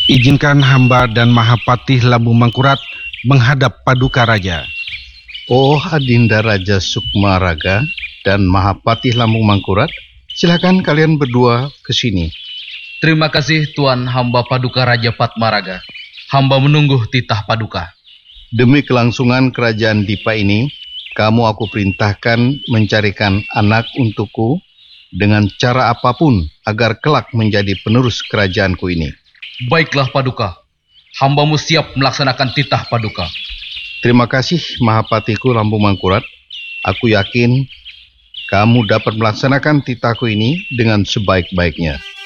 Izinkan hamba dan Mahapatih Lambung Mangkurat menghadap Paduka Raja. Oh Adinda Raja Sukmaraga dan Mahapatih Lambung Mangkurat, silakan kalian berdua ke sini. Terima kasih Tuan hamba Paduka Raja Patmaraga. Hamba menunggu titah Paduka. Demi kelangsungan kerajaan Dipa ini, kamu aku perintahkan mencarikan anak untukku dengan cara apapun agar kelak menjadi penerus kerajaanku ini. Baiklah Paduka. Hambamu siap melaksanakan titah Paduka. Terima kasih Mahapatiku Lambung Mangkurat. Aku yakin kamu dapat melaksanakan titahku ini dengan sebaik-baiknya.